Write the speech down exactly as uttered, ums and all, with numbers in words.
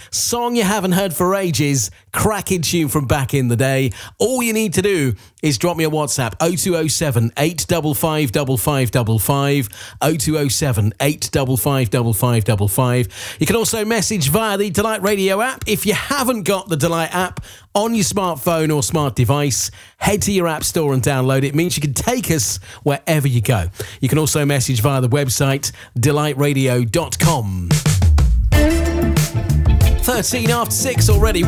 song you haven't heard for ages, cracking tune from back in the day. All you need to do is drop me a WhatsApp, oh two oh seven, eight five five, five five five five, oh two oh seven, eight five five, five five five five. You can also message via the Delight Radio app. If you haven't got the Delight app on your smartphone or smart device, head to your app store and download it. It means you can take us wherever you go. You can also message via the website, delight radio dot com. thirteen after six already.